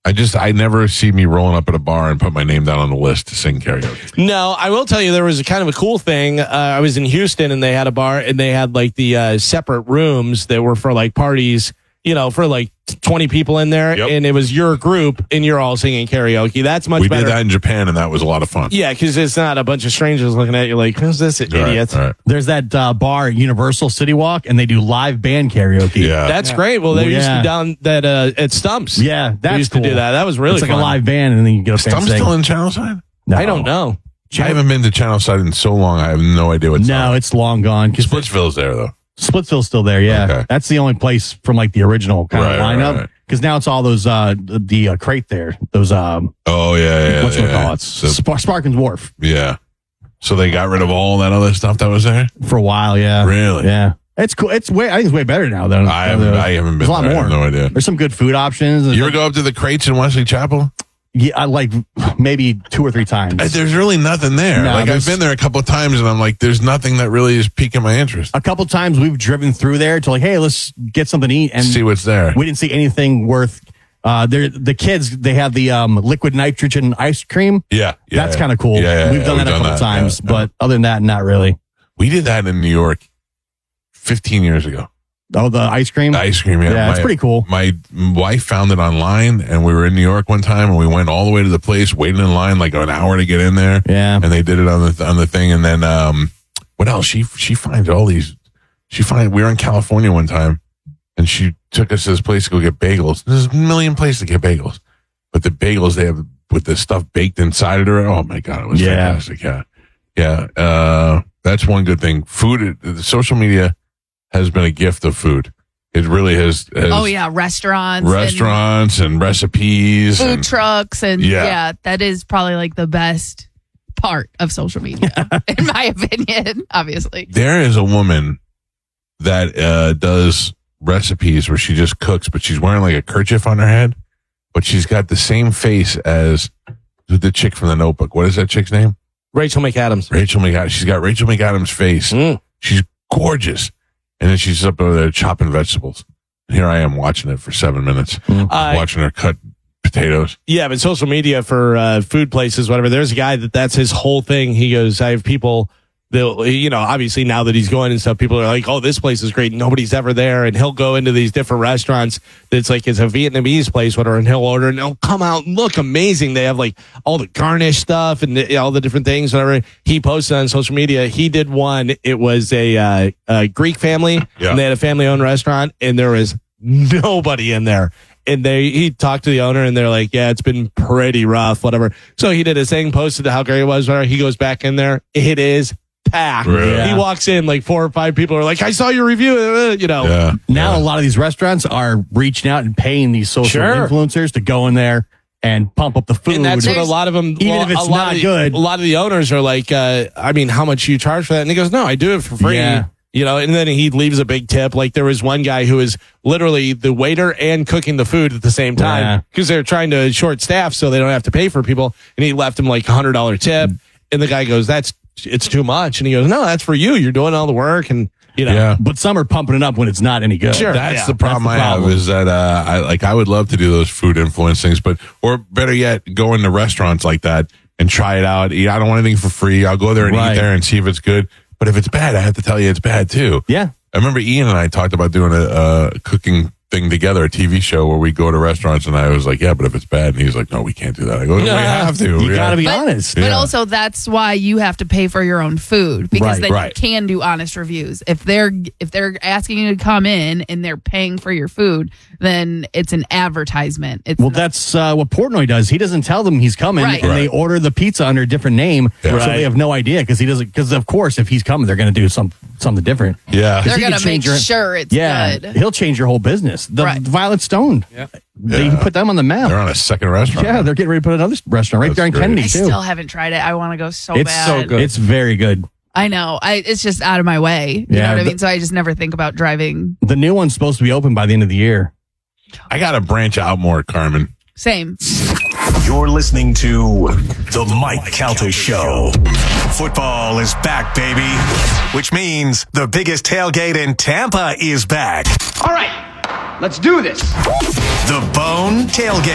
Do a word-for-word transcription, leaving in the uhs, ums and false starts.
I just, I never see me rolling up at a bar and put my name down on the list to sing karaoke. No, I will tell you there was a kind of a cool thing. Uh, I was in Houston and they had a bar and they had like the uh, separate rooms that were for like parties, you know, for like twenty people in there. Yep. And it was your group and you're all singing karaoke. That's much we better. did that in Japan and that was a lot of fun. Yeah, because it's not a bunch of strangers looking at you like, who's this idiot? Right, right. There's that uh, bar at Universal City Walk, and they do live band karaoke. Yeah. That's great. Well, they Well, used yeah. to down that uh, at Stumps. Yeah, that's we used cool. to do that. That was really It's like fun. a live band, and then you get up there and I'm sing. still in Channel Side? No. I don't know. I haven't been to Channel Side in so long. I have no idea what's No, on. it's long gone. 'Cause Splitsville's there, though. Splitsville's still there, yeah. Okay. That's the only place from like the original kind Right, of right, lineup. right. Because now it's all those, uh, the, the uh, crate there. Those, um, Oh, yeah, yeah. what's yeah, it yeah. called? It's So- Spar- Sparkins Wharf yeah. So they got rid of all that other stuff that was there? for a while, yeah. Really? Yeah. It's cool. It's way, I think it's way better now, though. I haven't, I haven't been There's a lot there. I more. have no idea. There's some good food options. There's You ever like- go up to the crates in Wesley Chapel? Yeah, I like maybe two or three times. Uh, There's really nothing there. No, like I've there's- been there a couple of times and I'm like, there's nothing that really is piquing my interest. A couple times we've driven through there to like, hey, let's get something to eat, and See what's there. we didn't see anything worth. Uh, they're, the kids, they have the um, liquid nitrogen ice cream. Yeah. yeah That's yeah. kind of cool. Yeah, yeah, we've yeah, done that a couple that, times, yeah, yeah. but other than that, not really. We did that in New York fifteen years ago. Oh, the ice cream. The ice cream, yeah. Yeah, it's My- pretty cool. My wife found it online, and we were in New York one time, and we went all the way to the place, waiting in line like an hour to get in there. Yeah. and they did it on the on the thing, and then um, what else? She she finds all these. She find we were in California one time, and she took us to this place to go get bagels. There's a million places to get bagels, but the bagels they have with the stuff baked inside of it. Oh my god, it was Yeah. fantastic. Yeah, yeah. Uh, that's one good thing. Food, the social media has been a gift of food. It really has. has Oh yeah, restaurants, restaurants and, recipes, and food and, trucks, and Yeah. yeah. that is probably like the best part of social media, in my opinion. Obviously, there is a woman that uh, does recipes where she just cooks, but she's wearing like a kerchief on her head, but she's got the same face as the chick from The Notebook. What is that chick's name? Rachel McAdams. Rachel McAdams. She's got Rachel McAdams' face. Mm. She's gorgeous. And then she's up over there chopping vegetables. Here I am watching it for seven minutes, Uh, watching her cut potatoes. Yeah, but social media for uh, food places, whatever. There's a guy that that's his whole thing. He goes, I have people that, you know, obviously now that he's going and stuff, people are like, oh, this place is great. Nobody's ever there. And he'll go into these different restaurants that's like, it's a Vietnamese place, whatever, and he'll order and they'll come out and look amazing. They have like all the garnish stuff and the, all the different things, whatever. He posted on social media. He did one. It was a, uh, a Greek family Yeah. and they had a family owned restaurant and there was nobody in there. And they, he talked to the owner and they're like, yeah, it's been pretty rough, whatever. So he did his thing, posted how great it was, whatever. He goes back in there. It is packed. Really? He Yeah. walks in, like four or five people are like, I saw your review, uh, you know. Yeah. Now yeah. a lot of these restaurants are reaching out and paying these social Sure. influencers to go in there and pump up the food. And that's what a There's- lot of them, Even well, if it's a lot not of the, good. a lot of the owners are like, uh, I mean, how much you charge for that? And he goes, no, I do it for free. Yeah. You know, and then he leaves a big tip. Like there was one guy who was literally the waiter and cooking the food at the same Yeah. time because they're trying to short staff so they don't have to pay for people. And he left him like a hundred dollar tip. And the guy goes, that's, it's too much. And he goes, no, that's for you. You're doing all the work. And, you know, Yeah. But some are pumping it up when it's not any good. Sure. That's Yeah, the problem that's the I have problem. is that uh, I like I would love to do those food influence things, but or better yet, go into restaurants like that and try it out. Eat. I don't want anything for free. I'll go there and Right. eat there and see if it's good. But if it's bad, I have to tell you it's bad too. Yeah. I remember Ian and I talked about doing a, a cooking thing together, a T V show where we go to restaurants, and I was like, "Yeah, but if it's bad," and he's like, "No, we can't do that." I go, "We Yeah. have to. You yeah. got to be But- honest. but Yeah. also that's why you have to pay for your own food because Right, then right. you can do honest reviews. If they're if they're asking you to come in and they're paying for your food, then it's an advertisement. It's Well, not- that's uh, what Portnoy does. He doesn't tell them he's coming, Right. and they Right. order the pizza under a different name, Yeah. so Right. they have no idea because he doesn't. Because of course, if he's coming, they're going to do some something different. Yeah, they're he gonna could make change your- sure it's Yeah, good. he'll change your whole business. The Right. Violet Stone, Yeah. they Yeah. put them on the map. they're on a second restaurant. Yeah, they're getting ready to put another restaurant right That's there in great. Kennedy I too. still haven't tried it. I want to go so it's bad. so good. It's very good. I know. I it's just out of my way. You Yeah, know what I the- mean? So I just never think about driving. The new one's supposed to be open by the end of the year. I got to branch out more, Carmen. Same. You're listening to The Mike Calta Show. Football is back, baby. Which means the biggest tailgate in Tampa is back. All right, let's do this. The Bone Tailgate.